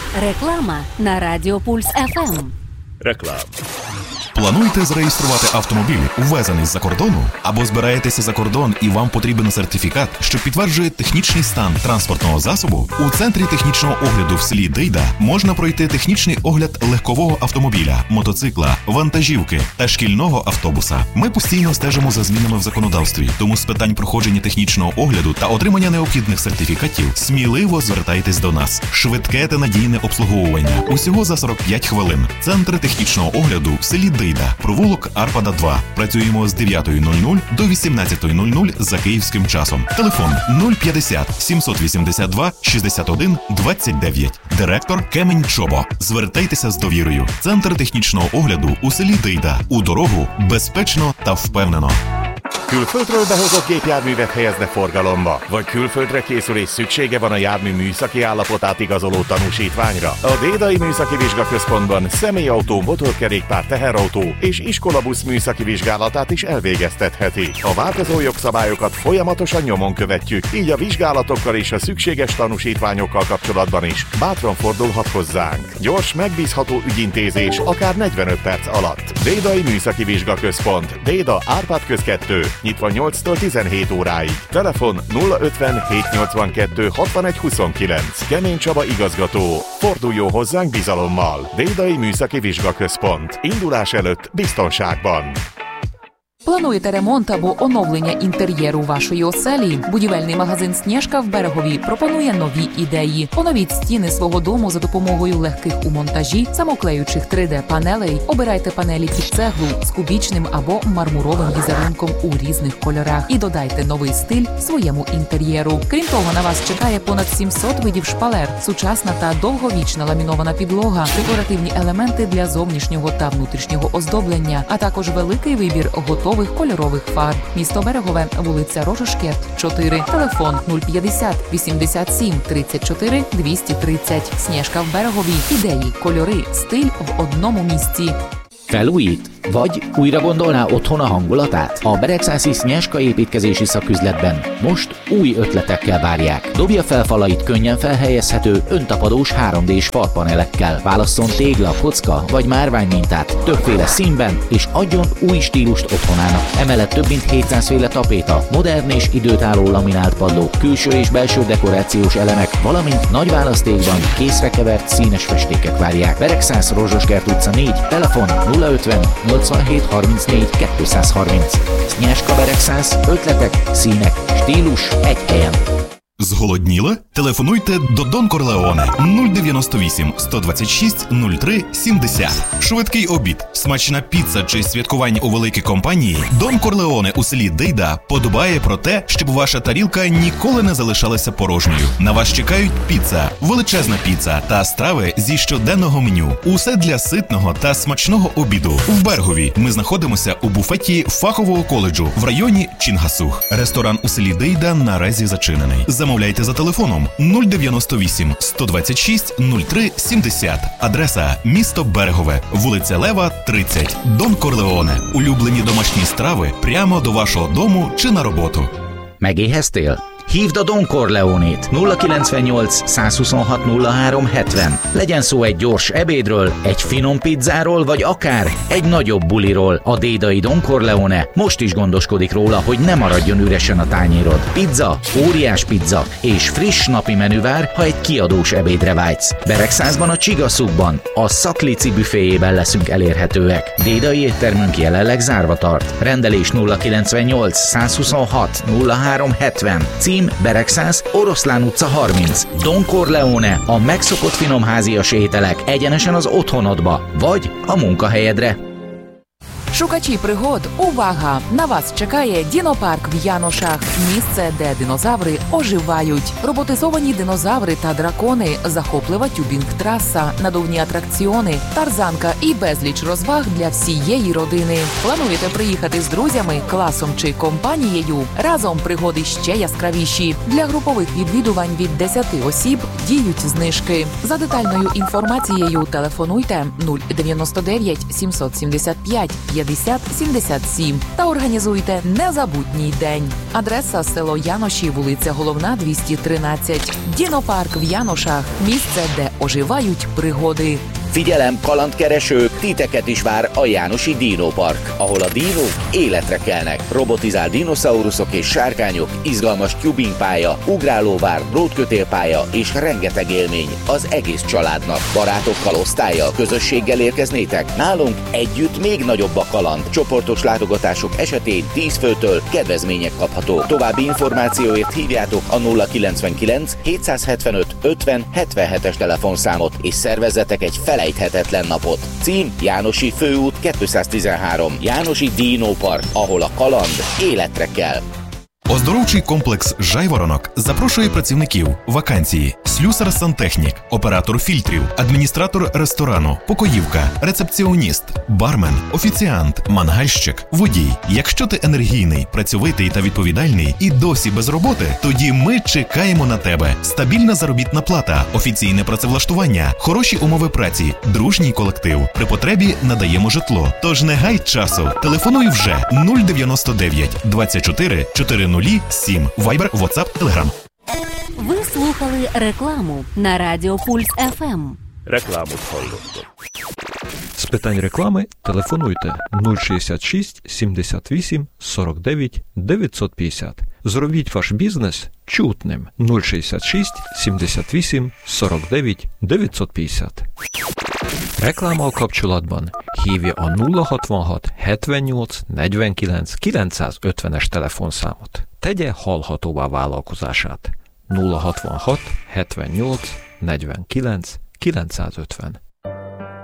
Реклама на Радіо Пульс ФМ. Реклама. Плануєте зареєструвати автомобіль, ввезений з-за кордону? Або збираєтеся за кордон і вам потрібен сертифікат, що підтверджує технічний стан транспортного засобу? У Центрі технічного огляду в селі Дейда можна пройти технічний огляд легкового автомобіля, мотоцикла, вантажівки та шкільного автобуса. Ми постійно стежимо за змінами в законодавстві, тому з питань проходження технічного огляду та отримання необхідних сертифікатів сміливо звертайтесь до нас. Швидке та надійне обслуговування. Усього за 45 хвилин. Центр технічного огляду в селі Дейда. Провулок Арпада 2. Працюємо з 9:00 до 18:00 за київським часом. Телефон 050 782 61 29. Директор Кемень Чобо. Звертайтеся з довірою. Центр технічного огляду у селі Дейда. У дорогу безпечно та впевнено. Külföldről behozott gépjárművet helyezne forgalomba, vagy külföldre készül és szüksége van a jármű műszaki állapotát igazoló tanúsítványra. A Dédai Műszaki Vizsgaközpontban személyautó, motorkerékpár, teherautó és iskolabusz műszaki vizsgálatát is elvégeztetheti. A változó jogszabályokat folyamatosan nyomon követjük, így a vizsgálatokkal és a szükséges tanúsítványokkal kapcsolatban is bátran fordulhat hozzánk. Gyors, megbízható ügyintézés akár 45 perc alatt. Dédai Műszaki Vizsgaközpont, Déda Árpád köz 2. Nyitva 8-től 17 óráig. Telefon 050 782 61 29. Kemény Csaba igazgató. Forduljon hozzánk bizalommal. Dédai Műszaki Vizsgaközpont. Indulás előtt biztonságban. Плануєте ремонт або оновлення інтер'єру вашої оселі? Будівельний магазин «Снєжка» в Берегові пропонує нові ідеї. Оновіть стіни свого дому за допомогою легких у монтажі, самоклеючих 3D-панелей. Обирайте панелі під цеглу з кубічним або мармуровим візерунком у різних кольорах і додайте новий стиль своєму інтер'єру. Крім того, на вас чекає понад 700 видів шпалер, сучасна та довговічна ламінована підлога, декоративні елементи для зовнішнього та внутрішнього оздоблення, а також великий вибір готових кольорових фарб. Місто Берегове, вулиця Рожошкет, 4. Телефон 050 87 34 230. Снєжка в Берегові. Ідеї, кольори, стиль в одному місці. Felújít? Vagy újra gondolná otthon a hangulatát? A Beregszászi Снєжка építkezési szaküzletben most új ötletekkel várják. Dobja fel falait könnyen felhelyezhető, öntapadós 3D-s falpanelekkel. Válasszon tégla, kocka vagy márványmintát többféle színben, és adjon új stílust otthonának. Emellett több mint 700 féle tapéta, modern és időtálló laminált padlók, külső és belső dekorációs elemek, valamint nagy választékban készre kevert színes festékek várják. Beregszász Rozsoskert utca 4, telefon 050 87 34 230. Снєжка Beregszász, ötletek, színek, stílus egy helyen. Зголодніли? Телефонуйте до Дон Корлеоне 098 126 03 70. Швидкий обід, смачна піца чи святкування у великій компанії. Дон Корлеоне у селі Дейда подбає про те, щоб ваша тарілка ніколи не залишалася порожньою. На вас чекають піца, величезна піца та страви зі щоденного меню. Усе для ситного та смачного обіду. В Берегові ми знаходимося у буфеті фахового коледжу в районі Чингасух. Ресторан у селі Дейда наразі зачинений. Замовляйте за телефоном 098 126 03 70. Адреса – місто Берегове, вулиця Лева, 30. Дон Корлеоне. Улюблені домашні страви прямо до вашого дому чи на роботу. Megéheztél? Hívd a Don Corleonét 098 126 03 70. Legyen szó egy gyors ebédről, egy finom pizzáról, vagy akár egy nagyobb buliról. A dédai Don Corleone most is gondoskodik róla, hogy ne maradjon üresen a tányérod. Pizza, óriás pizza és friss napi menü vár, ha egy kiadós ebédre vágysz. Beregszászban a Csigaszukban, a Szaklici büféjében leszünk elérhetőek. Dédai éttermünk jelenleg zárva tart. Rendelés 098 126 03 70. Cím Beregszász, Oroszlán utca 30. Don Corleone, a megszokott finomházias ételek egyenesen az otthonodba, vagy a munkahelyedre. Шукачі пригод, увага! На вас чекає дінопарк в Яношах. Місце, де динозаври оживають. Роботизовані динозаври та дракони, захоплива тюбінг-траса, надувні атракціони, тарзанка і безліч розваг для всієї родини. Плануєте приїхати з друзями, класом чи компанією? Разом пригоди ще яскравіші. Для групових відвідувань від 10 осіб діють знижки. За детальною інформацією телефонуйте 099 775 50 50 77 та організуйте незабутній день. Адреса село Яноші, вулиця Головна, 213. Дінопарк в Яношах – місце, де оживають пригоди. Figyelem, kalandkeresők, titeket is vár a Jánosi Dinopark, ahol a dinók életre kelnek. Robotizált dinoszauruszok és sárkányok, izgalmas tubingpálya, ugrálóvár, drótkötélpálya és rengeteg élmény az egész családnak. Barátokkal, osztállyal, közösséggel érkeznétek? Nálunk együtt még nagyobb a kaland. Csoportos látogatások esetén 10 főtől kedvezmények kaphatók. További információért hívjátok a 099 775 50 77-es telefonszámot és szervezzetek egy felejthetetlen napot. Cím: Jánosi Főút 213. Jánosi Dinopark, ahol a kaland életre kell. Оздоровчий комплекс «Жайворонок» запрошує працівників. Вакансії: слюсар-сантехнік, оператор фільтрів, адміністратор ресторану, покоївка, рецепціоніст, бармен, офіціант, мангальщик, водій. Якщо ти енергійний, працьовитий та відповідальний і досі без роботи, тоді ми чекаємо на тебе. Стабільна заробітна плата, офіційне працевлаштування, хороші умови праці, дружній колектив. При потребі надаємо житло. Тож не гай часу. Телефонуй вже 099 24 407. Вайбер, WhatsApp, Telegram. Ви слухали рекламу на Радіо Пульс ФМ. Reklámot hallottok. З питань реклами телефонуйте 066 78 49 950. Зробіть ваш бізнес чутним. 066 78 49 950. Reklama kapcsolatban hívja a 066 78 49 950-es telefonszámot. Tegye hallhatóvá vállalkozását. 066 78 49 950.